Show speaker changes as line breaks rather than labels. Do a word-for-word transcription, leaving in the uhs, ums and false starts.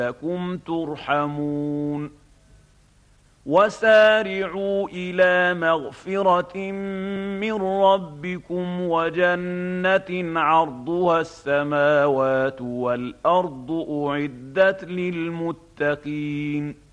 لعلكم ترحمون وسارعوا إلى مغفرة من ربكم وجنة عرضها السماوات والأرض أعدت للمتقين